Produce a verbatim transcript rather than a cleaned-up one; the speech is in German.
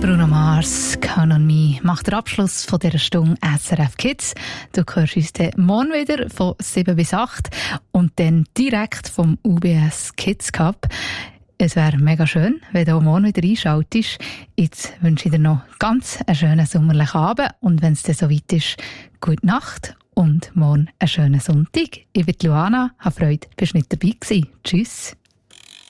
Bruno Mars, Count on Me, macht den Abschluss von dieser Stunde S R F Kids. Du hörst uns dann morgen wieder von sieben bis acht und dann direkt vom U B S Kids Cup. Es wäre mega schön, wenn du auch morgen wieder einschaltest. Jetzt wünsche ich dir noch ganz einen schönen sommerlichen Abend und wenn es dann soweit ist, gute Nacht und morgen einen schönen Sonntag. Ich bin Luana, habe Freude, bist nicht dabei gewesen. Tschüss.